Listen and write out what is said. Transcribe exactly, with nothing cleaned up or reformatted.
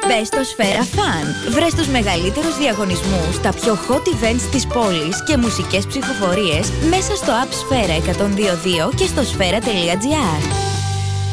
Μπες στο Σφαίρα Fun. Βρες τους μεγαλύτερους διαγωνισμούς, τα πιο hot events της πόλης και μουσικές ψηφοφορίες μέσα στο app Σφαίρα εκατόν δύο δύο και στο σφαίρα τελεία τζι άρ.